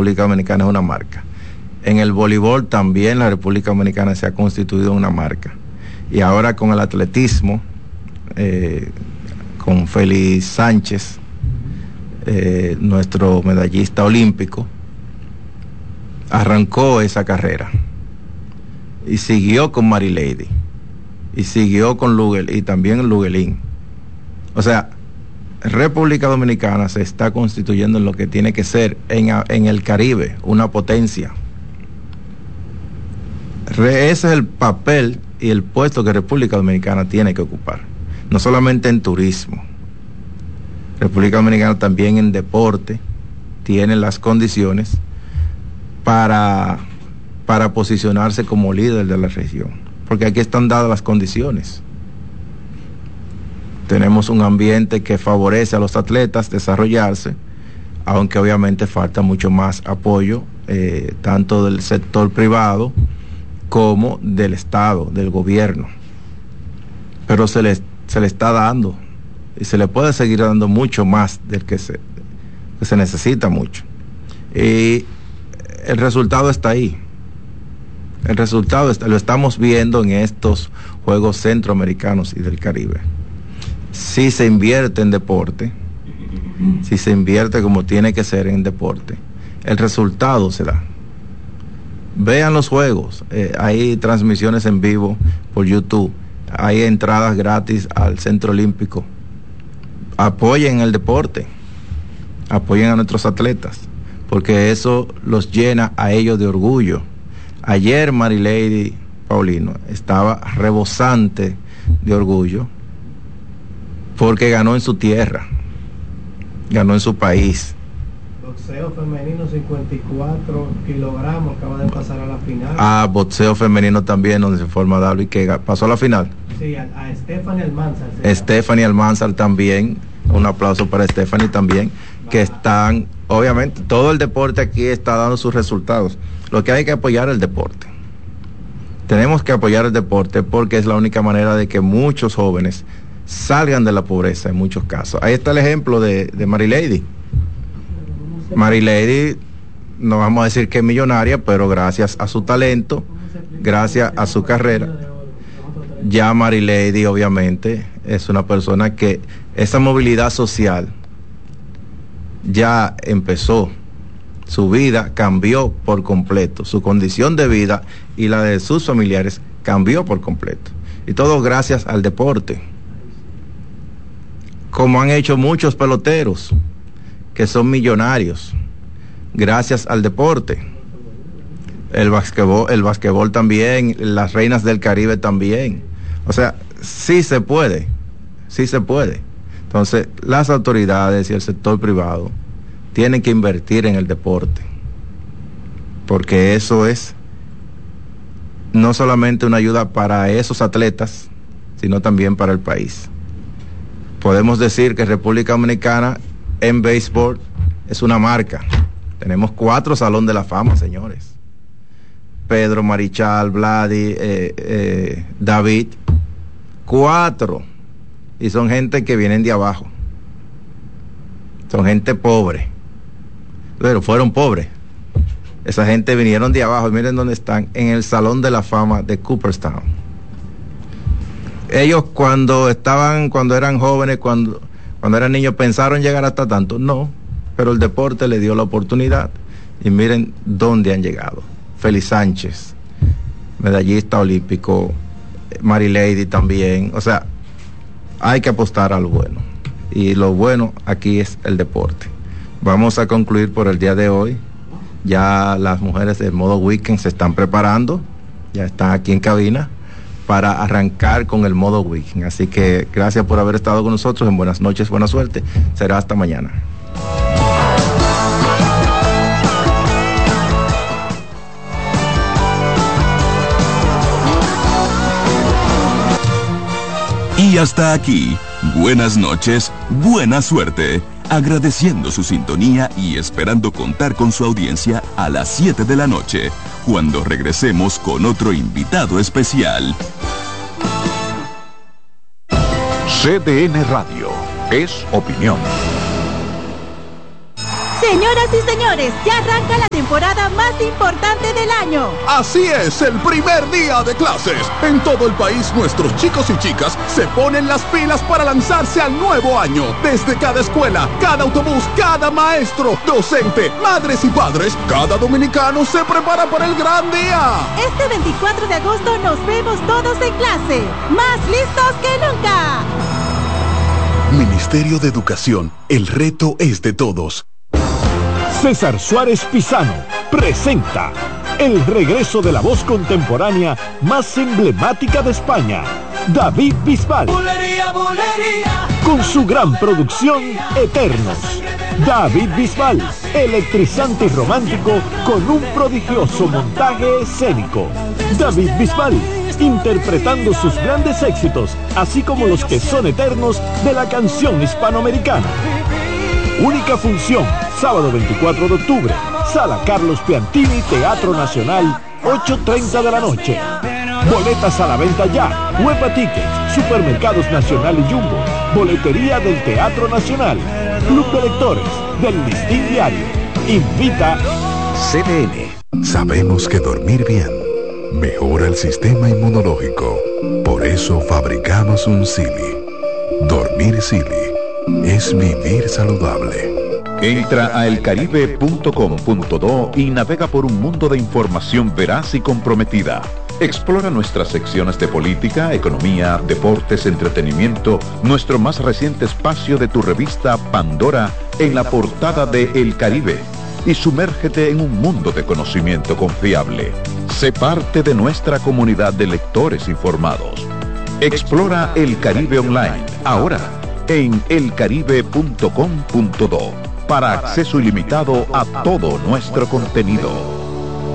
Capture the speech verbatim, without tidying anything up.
República Dominicana es una marca. En el voleibol también la República Dominicana se ha constituido en una marca. Y ahora con el atletismo, eh, con Félix Sánchez, eh, nuestro medallista olímpico, arrancó esa carrera y siguió con Marilady y siguió con Lugel y también Luguelín. O sea, República Dominicana se está constituyendo en lo que tiene que ser en, en el Caribe, una potencia. Re, ese es el papel y el puesto que República Dominicana tiene que ocupar, no solamente en turismo. República Dominicana también en deporte tiene las condiciones para, para posicionarse como líder de la región, porque aquí están dadas las condiciones. Tenemos un ambiente que favorece a los atletas desarrollarse, aunque obviamente falta mucho más apoyo, eh, tanto del sector privado como del Estado, del gobierno. Pero se le, se le está dando, y se le puede seguir dando mucho más del que se, que se necesita mucho. Y el resultado está ahí. El resultado está, lo estamos viendo en estos Juegos Centroamericanos y del Caribe. Si se invierte en deporte, si se invierte como tiene que ser en deporte, el resultado se da. Vean los juegos, eh, hay transmisiones en vivo por YouTube, hay entradas gratis al Centro Olímpico. Apoyen el deporte, apoyen a nuestros atletas, porque eso los llena a ellos de orgullo. Ayer Marilady Paulino estaba rebosante de orgullo porque ganó en su tierra, ganó en su país. Boxeo femenino cincuenta y cuatro kilogramos, acaba de pasar a la final. Ah, boxeo femenino también, donde se forma Darby, que pasó a la final. Sí, a, a Stephanie Almanzar. Stephanie Almanzar también, un aplauso para Stephanie también, que están, obviamente, todo el deporte aquí está dando sus resultados. Lo que hay que apoyar es el deporte. Tenemos que apoyar el deporte porque es la única manera de que muchos jóvenes salgan de la pobreza en muchos casos. Ahí está el ejemplo de, de Marilady. Marilady, no vamos a decir que es millonaria, pero gracias a su talento, gracias a su carrera, ya Marilady obviamente es una persona que esa movilidad social ya empezó. Su vida cambió por completo, su condición de vida y la de sus familiares cambió por completo. Y todo gracias al deporte. Como han hecho muchos peloteros que son millonarios, gracias al deporte. El basquetbol, el basquetbol también, las reinas del Caribe también. O sea, sí se puede, sí se puede. Entonces, las autoridades y el sector privado tienen que invertir en el deporte, porque eso es no solamente una ayuda para esos atletas, sino también para el país. Podemos decir que República Dominicana en béisbol es una marca. Tenemos cuatro Salón de la Fama, señores. Pedro, Marichal, Vladi, eh, eh, David, cuatro. Y son gente que vienen de abajo. Son gente pobre. Pero fueron pobres. Esa gente vinieron de abajo y miren dónde están, en el Salón de la Fama de Cooperstown. Ellos cuando estaban, cuando eran jóvenes, cuando, cuando eran niños, pensaron llegar hasta tanto. No, pero el deporte le dio la oportunidad y miren dónde han llegado. Félix Sánchez, medallista olímpico, Marilady también. O sea, hay que apostar a lo bueno. Y lo bueno aquí es el deporte. Vamos a concluir por el día de hoy. Ya las mujeres del modo weekend se están preparando, ya están aquí en cabina para arrancar con el modo weekend. Así que gracias por haber estado con nosotros. En buenas noches, buena suerte. Será hasta mañana. Y hasta aquí, buenas noches, buena suerte. Agradeciendo su sintonía y esperando contar con su audiencia a las siete de la noche, cuando regresemos con otro invitado especial. C D N Radio es opinión. Señoras y señores, ya arranca la temporada más importante del año. Así es, el primer día de clases. En todo el país, nuestros chicos y chicas se ponen las pilas para lanzarse al nuevo año. Desde cada escuela, cada autobús, cada maestro, docente, madres y padres, cada dominicano se prepara para el gran día. Este veinticuatro de agosto nos vemos todos en clase, más listos que nunca. Ministerio de Educación, el reto es de todos. César Suárez Pisano presenta el regreso de la voz contemporánea más emblemática de España, David Bisbal. Bulería, bulería. Con su gran producción Eternos. David Bisbal, electrizante y romántico con un prodigioso montaje escénico. David Bisbal, interpretando sus grandes éxitos, así como los que son eternos de la canción hispanoamericana. Única función, sábado veinticuatro de octubre, Sala Carlos Piantini, Teatro Nacional, ocho y media de la noche. Boletas a la venta ya, Huepa Tickets, Supermercados Nacional y Jumbo, Boletería del Teatro Nacional, Club de Lectores, del Listín Diario. Invita C D N. Sabemos que dormir bien mejora el sistema inmunológico. Por eso fabricamos un Sili. Dormir Sili es vivir saludable. Entra a elcaribe punto com punto do y navega por un mundo de información veraz y comprometida. Explora nuestras secciones de política, economía, deportes, entretenimiento, nuestro más reciente espacio de tu revista Pandora en la portada de El Caribe y sumérgete en un mundo de conocimiento confiable. Sé parte de nuestra comunidad de lectores informados. Explora El Caribe Online, ahora en elcaribe punto com punto do, para acceso ilimitado a todo nuestro contenido.